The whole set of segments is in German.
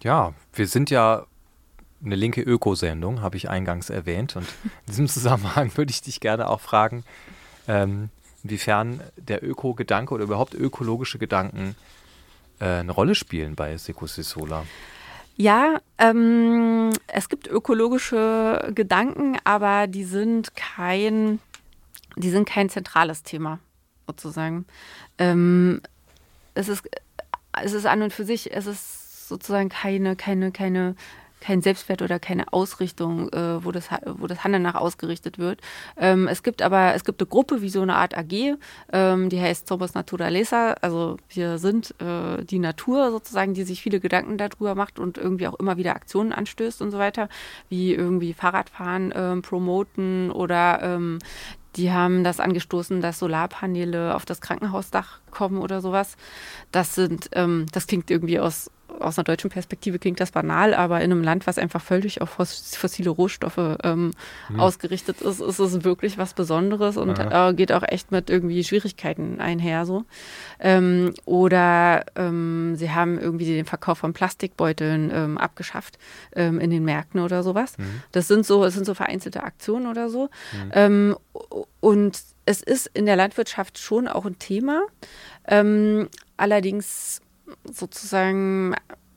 Ja, wir sind ja eine linke Ökosendung, habe ich eingangs erwähnt. Und in diesem Zusammenhang würde ich dich gerne auch fragen, inwiefern der Öko-Gedanke oder überhaupt ökologische Gedanken eine Rolle spielen bei Security Solar. Ja, es gibt ökologische Gedanken, aber die sind kein zentrales Thema, sozusagen. Es ist an und für sich, es ist sozusagen kein Selbstwert oder keine Ausrichtung, wo das Handeln nach ausgerichtet wird. Es gibt eine Gruppe wie so eine Art AG, die heißt Somos Naturaleza, also wir sind die Natur sozusagen, die sich viele Gedanken darüber macht und irgendwie auch immer wieder Aktionen anstößt und so weiter, wie irgendwie Fahrradfahren promoten oder die haben das angestoßen, dass Solarpaneele auf das Krankenhausdach kommen oder sowas. Das klingt irgendwie aus einer deutschen Perspektive klingt das banal, aber in einem Land, was einfach völlig auf fossile Rohstoffe ausgerichtet ist, ist es wirklich was Besonderes und geht auch echt mit irgendwie Schwierigkeiten einher. So. Oder sie haben irgendwie den Verkauf von Plastikbeuteln abgeschafft in den Märkten oder sowas. Es sind so vereinzelte Aktionen oder so. Und es ist in der Landwirtschaft schon auch ein Thema. Allerdings sozusagen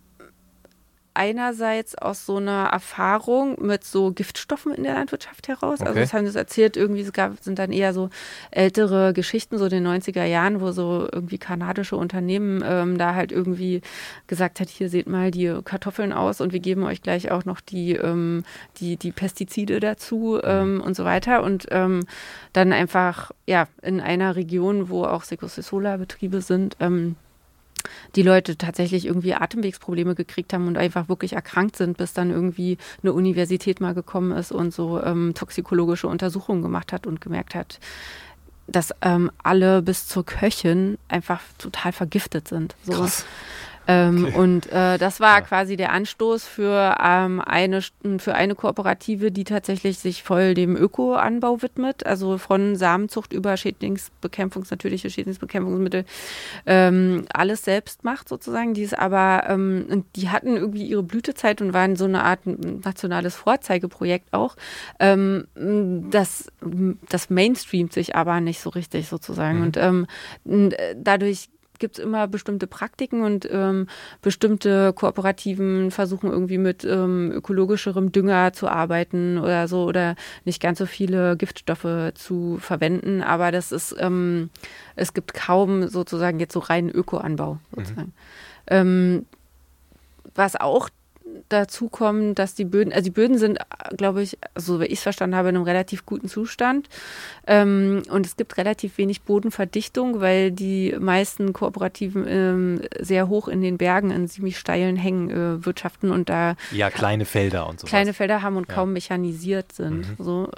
einerseits aus so einer Erfahrung mit so Giftstoffen in der Landwirtschaft heraus. Also das haben sie erzählt, irgendwie sind dann eher so ältere Geschichten, so in den 90er Jahren, wo so irgendwie kanadische Unternehmen da halt irgendwie gesagt hat, hier seht mal die Kartoffeln aus und wir geben euch gleich auch noch die Pestizide dazu und so weiter. Und dann einfach, ja, in einer Region, wo auch Security-Solar-Betriebe sind, die Leute tatsächlich irgendwie Atemwegsprobleme gekriegt haben und einfach wirklich erkrankt sind, bis dann irgendwie eine Universität mal gekommen ist und so toxikologische Untersuchungen gemacht hat und gemerkt hat, dass alle bis zur Köchin einfach total vergiftet sind. So. Krass. Und das war quasi der Anstoß für eine Kooperative, die tatsächlich sich voll dem Ökoanbau widmet, also von Samenzucht über natürliche Schädlingsbekämpfungsmittel, alles selbst macht sozusagen. Die ist aber, die hatten irgendwie ihre Blütezeit und waren so eine Art nationales Vorzeigeprojekt auch. Das mainstreamt sich aber nicht so richtig sozusagen. Und dadurch gibt es immer bestimmte Praktiken und bestimmte Kooperativen versuchen irgendwie mit ökologischerem Dünger zu arbeiten oder so oder nicht ganz so viele Giftstoffe zu verwenden. Aber das ist, es gibt kaum sozusagen jetzt so reinen Ökoanbau sozusagen. Was auch dazu kommt, dass die Böden sind, glaube ich, so wie ich es verstanden habe, in einem relativ guten Zustand. Und es gibt relativ wenig Bodenverdichtung, weil die meisten Kooperativen sehr hoch in den Bergen in ziemlich steilen Hängen wirtschaften und da ja, kleine Felder und so. Kleine Felder haben und kaum mechanisiert sind. So,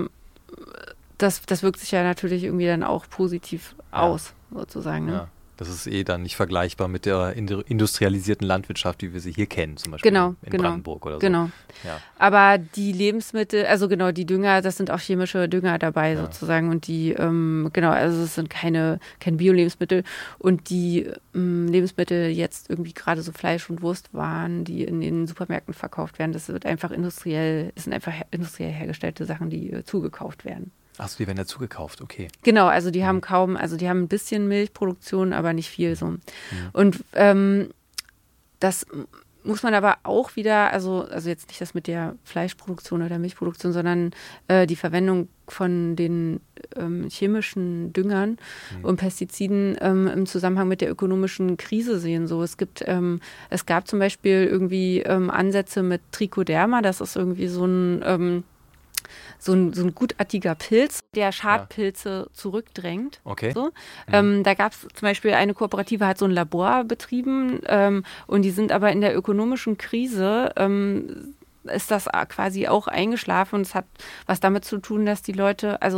das wirkt sich ja natürlich irgendwie dann auch positiv aus, sozusagen. Ne? Ja. Das ist dann nicht vergleichbar mit der industrialisierten Landwirtschaft, wie wir sie hier kennen, zum Beispiel in Brandenburg oder so. Genau. Ja. Aber die Lebensmittel, also genau, die Dünger, das sind auch chemische Dünger dabei sozusagen und die, also es sind kein Bio-Lebensmittel und die Lebensmittel jetzt irgendwie gerade so Fleisch- und Wurstwaren, die in den Supermärkten verkauft werden, das sind einfach industriell hergestellte Sachen, die zugekauft werden. Achso, die werden ja zugekauft, okay. Genau, also die haben die haben ein bisschen Milchproduktion, aber nicht viel so. Und das muss man aber auch wieder, also jetzt nicht das mit der Fleischproduktion oder Milchproduktion, sondern die Verwendung von den chemischen Düngern und Pestiziden im Zusammenhang mit der ökonomischen Krise sehen. So, es gab zum Beispiel irgendwie Ansätze mit Trichoderma, das ist irgendwie so ein gutartiger Pilz, der Schadpilze zurückdrängt. Okay. So. Da gab es zum Beispiel eine Kooperative, hat so ein Labor betrieben und die sind aber in der ökonomischen Krise ist das quasi auch eingeschlafen und es hat was damit zu tun, dass die Leute, also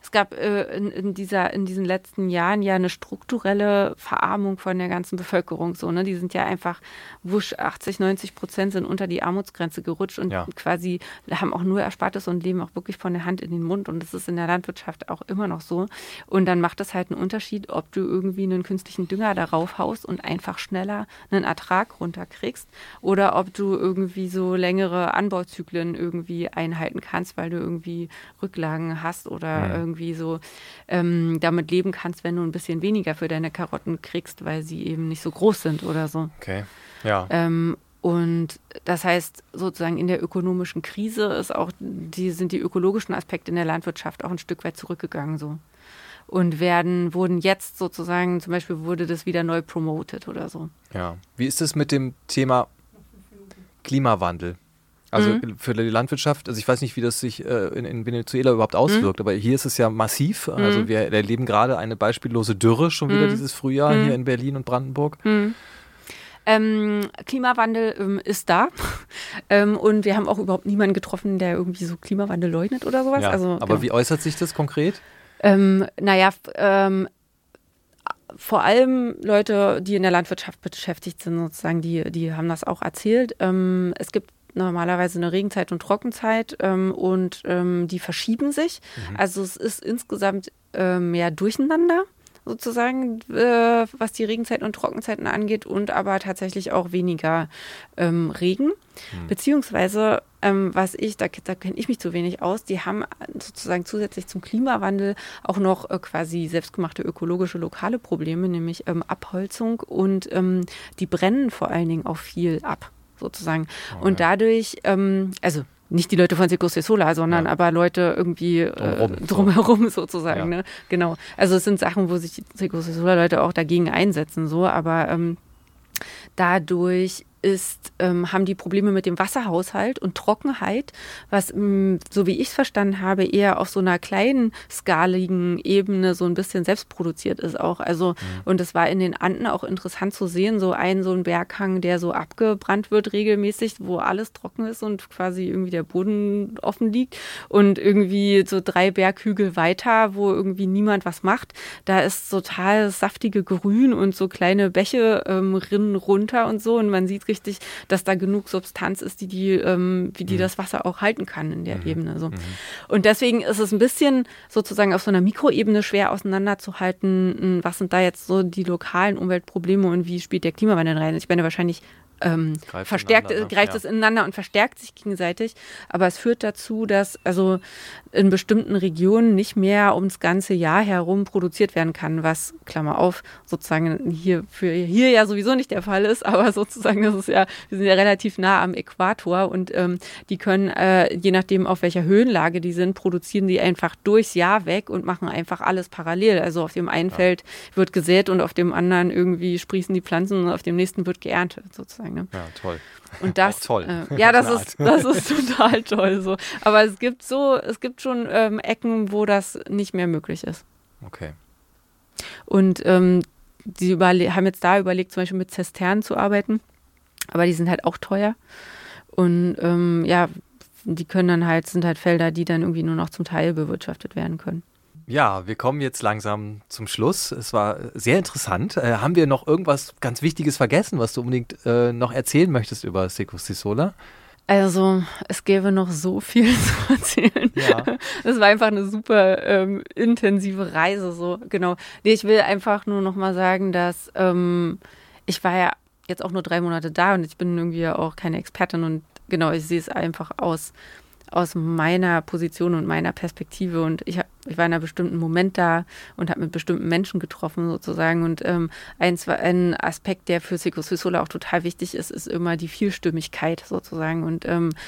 Es gab in diesen letzten Jahren ja eine strukturelle Verarmung von der ganzen Bevölkerung. So, ne? Die sind ja einfach, 80-90% sind unter die Armutsgrenze gerutscht und quasi haben auch nur Erspartes und leben auch wirklich von der Hand in den Mund. Und das ist in der Landwirtschaft auch immer noch so. Und dann macht es halt einen Unterschied, ob du irgendwie einen künstlichen Dünger darauf haust und einfach schneller einen Ertrag runterkriegst oder ob du irgendwie so längere Anbauzyklen irgendwie einhalten kannst, weil du irgendwie Rücklagen hast oder irgendwie so damit leben kannst, wenn du ein bisschen weniger für deine Karotten kriegst, weil sie eben nicht so groß sind oder so. Okay, ja. Und das heißt, sozusagen in der ökonomischen Krise sind die ökologischen Aspekte in der Landwirtschaft auch ein Stück weit zurückgegangen so. Und wurden jetzt sozusagen, zum Beispiel wurde das wieder neu promoted oder so. Ja. Wie ist es mit dem Thema Klimawandel? Also für die Landwirtschaft, also ich weiß nicht, wie das sich in Venezuela überhaupt auswirkt, aber hier ist es ja massiv. Also wir erleben gerade eine beispiellose Dürre schon wieder dieses Frühjahr hier in Berlin und Brandenburg. Klimawandel ist da und wir haben auch überhaupt niemanden getroffen, der irgendwie so Klimawandel leugnet oder sowas. Ja, also, aber wie äußert sich das konkret? Vor allem Leute, die in der Landwirtschaft beschäftigt sind, sozusagen, die haben das auch erzählt. Es gibt normalerweise eine Regenzeit und Trockenzeit und die verschieben sich. Also es ist insgesamt mehr durcheinander sozusagen, was die Regenzeit und Trockenzeiten angeht und aber tatsächlich auch weniger Regen. Beziehungsweise, da kenne ich mich zu wenig aus, die haben sozusagen zusätzlich zum Klimawandel auch noch quasi selbstgemachte ökologische lokale Probleme, nämlich Abholzung und die brennen vor allen Dingen auch viel ab, sozusagen. Okay. Und dadurch, also nicht die Leute von Secos de Sola, sondern aber Leute irgendwie drumherum sozusagen. Ja. Ne? Genau. Also es sind Sachen, wo sich die Secos de Sola Leute auch dagegen einsetzen, so, aber dadurch haben die Probleme mit dem Wasserhaushalt und Trockenheit, was, so wie ich es verstanden habe, eher auf so einer kleinen skaligen Ebene so ein bisschen selbstproduziert ist auch. Also, und es war in den Anden auch interessant zu sehen, so ein Berghang, der so abgebrannt wird regelmäßig, wo alles trocken ist und quasi irgendwie der Boden offen liegt und irgendwie so 3 Berghügel weiter, wo irgendwie niemand was macht. Da ist total saftige Grün und so kleine Bäche rinnen runter und so und man sieht richtig, dass da genug Substanz ist, die das Wasser auch halten kann in der Ebene. So. Und deswegen ist es ein bisschen sozusagen auf so einer Mikroebene schwer auseinanderzuhalten, was sind da jetzt so die lokalen Umweltprobleme und wie spielt der Klimawandel rein. Ich meine, wahrscheinlich greift es ineinander und verstärkt sich gegenseitig. Aber es führt dazu, dass also in bestimmten Regionen nicht mehr ums ganze Jahr herum produziert werden kann, was, Klammer auf, sozusagen hier ja sowieso nicht der Fall ist, aber sozusagen wir sind ja relativ nah am Äquator und die können, je nachdem auf welcher Höhenlage die sind, produzieren die einfach durchs Jahr weg und machen einfach alles parallel. Also auf dem einen Feld wird gesät und auf dem anderen irgendwie sprießen die Pflanzen und auf dem nächsten wird geerntet sozusagen. Ne? Ja, toll. Und das, auch toll. Das ist total toll so. Aber es gibt schon Ecken, wo das nicht mehr möglich ist. Okay. Und die haben jetzt da überlegt, zum Beispiel mit Zisternen zu arbeiten, aber die sind halt auch teuer. Und die sind halt Felder, die dann irgendwie nur noch zum Teil bewirtschaftet werden können. Ja, wir kommen jetzt langsam zum Schluss. Es war sehr interessant. Haben wir noch irgendwas ganz Wichtiges vergessen, was du unbedingt noch erzählen möchtest über Secos de Sola? Also, es gäbe noch so viel zu erzählen. Ja. Das war einfach eine super intensive Reise. So. Genau. Nee, ich will einfach nur noch mal sagen, dass ich war ja jetzt auch nur 3 Monate da und ich bin irgendwie ja auch keine Expertin und genau, ich sehe es einfach aus meiner Position und meiner Perspektive und ich war in einem bestimmten Moment da und habe mit bestimmten Menschen getroffen sozusagen und ein Aspekt, der für Secos de Sola auch total wichtig ist, ist immer die Vielstimmigkeit sozusagen und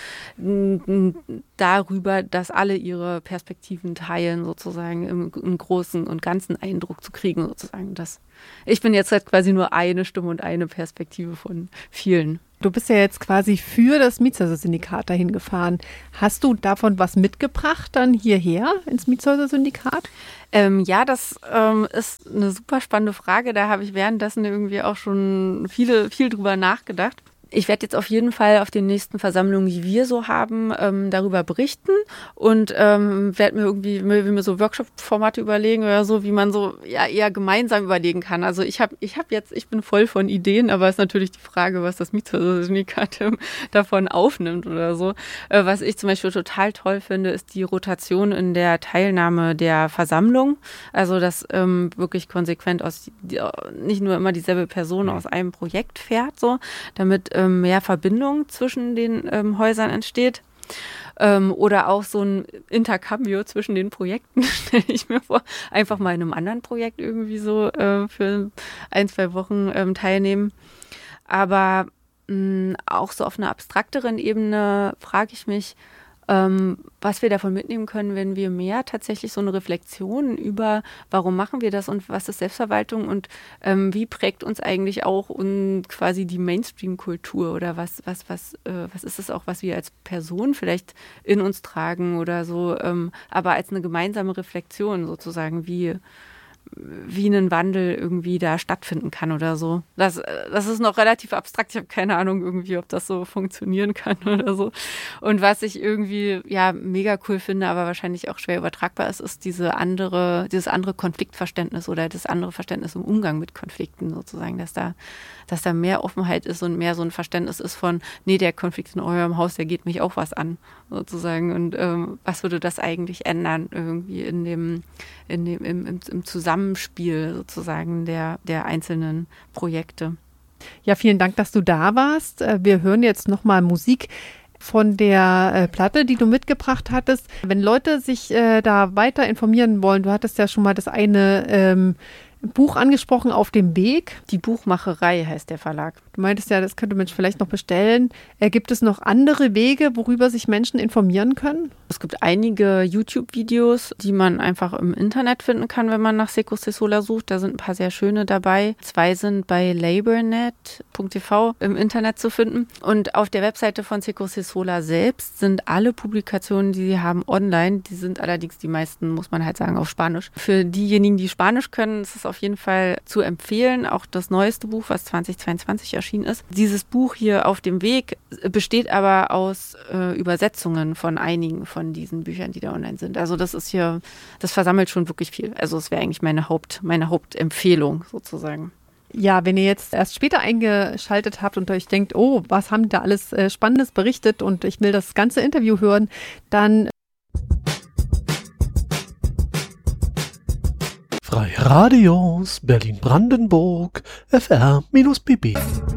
darüber, dass alle ihre Perspektiven teilen sozusagen, im großen und ganzen Eindruck zu kriegen sozusagen. Ich bin jetzt halt quasi nur eine Stimme und eine Perspektive von vielen. Du bist ja jetzt quasi für das Mietshäuser-Syndikat dahin gefahren. Hast du davon was mitgebracht dann hierher ins Mietshäuser-Syndikat? Ja, das ist eine super spannende Frage. Da habe ich währenddessen irgendwie auch schon viel drüber nachgedacht. Ich werde jetzt auf jeden Fall auf den nächsten Versammlungen, die wir so haben, darüber berichten und werde mir so Workshop-Formate überlegen oder so, wie man so eher gemeinsam überlegen kann. Also ich bin voll von Ideen, aber es ist natürlich die Frage, was das Mietshäuser-Syndikat davon aufnimmt oder so. Was ich zum Beispiel total toll finde, ist die Rotation in der Teilnahme der Versammlung. Also dass wirklich konsequent nicht nur immer dieselbe Person aus einem Projekt fährt, so, damit mehr Verbindung zwischen den Häusern entsteht. Oder auch so ein Intercambio zwischen den Projekten, stelle ich mir vor. Einfach mal in einem anderen Projekt irgendwie so für 1-2 Wochen teilnehmen. Aber auch so auf einer abstrakteren Ebene frage ich mich, was wir davon mitnehmen können, wenn wir mehr tatsächlich so eine Reflexion über, warum machen wir das und was ist Selbstverwaltung und wie prägt uns eigentlich auch quasi die Mainstream-Kultur oder was ist es auch, was wir als Person vielleicht in uns tragen oder so, aber als eine gemeinsame Reflexion sozusagen, wie ein Wandel irgendwie da stattfinden kann oder so. Das ist noch relativ abstrakt. Ich habe keine Ahnung irgendwie, ob das so funktionieren kann oder so. Und was ich irgendwie mega cool finde, aber wahrscheinlich auch schwer übertragbar ist dieses andere Konfliktverständnis oder das andere Verständnis im Umgang mit Konflikten sozusagen, dass da mehr Offenheit ist und mehr so ein Verständnis ist von, nee, der Konflikt in eurem Haus, der geht mich auch was an sozusagen. Und was würde das eigentlich ändern irgendwie im Zusammenspiel sozusagen der einzelnen Projekte. Ja, vielen Dank, dass du da warst. Wir hören jetzt nochmal Musik von der Platte, die du mitgebracht hattest. Wenn Leute sich da weiter informieren wollen, du hattest ja schon mal das eine Buch angesprochen, Auf dem Weg. Die Buchmacherei heißt der Verlag. Du meintest ja, das könnte man vielleicht noch bestellen. Gibt es noch andere Wege, worüber sich Menschen informieren können? Es gibt einige YouTube-Videos, die man einfach im Internet finden kann, wenn man nach Seco Sessola sucht. Da sind ein paar sehr schöne dabei. 2 sind bei labornet.tv im Internet zu finden. Und auf der Webseite von Seco Sessola selbst sind alle Publikationen, die sie haben, online. Die sind allerdings die meisten, muss man halt sagen, auf Spanisch. Für diejenigen, die Spanisch können, ist es auf jeden Fall zu empfehlen. Auch das neueste Buch, was 2022 erschienen ist. Dieses Buch hier Auf dem Weg besteht aber aus Übersetzungen von einigen von diesen Büchern, die da online sind. Also das versammelt schon wirklich viel. Also es wäre eigentlich meine Hauptempfehlung sozusagen. Ja, wenn ihr jetzt erst später eingeschaltet habt und euch denkt, oh, was haben die da alles Spannendes berichtet und ich will das ganze Interview hören, dann Freie Radios Berlin-Brandenburg FR-BB